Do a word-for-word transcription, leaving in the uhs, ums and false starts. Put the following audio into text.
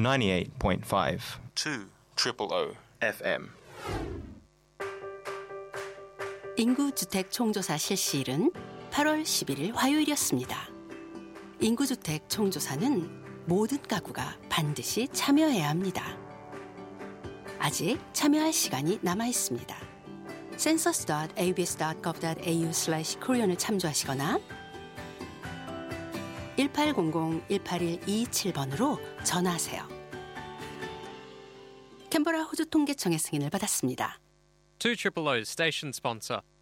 ninety-eight point five. two triple O 에프엠. 인구주택 총조사 실시일은 팔월 십일일 화요일이었습니다. 인구주택 총조사는 모든 가구가 반드시 참여해야 합니다. 아직 참여할 시간이 남아 있습니다. census dot a b s dot gov dot a u 슬래시 코리안을 참조하시거나 일팔공공 일팔일 이이칠번으로 전화하세요. 캔버라 호주 통계청의 승인을 받았습니다. two O's station sponsor.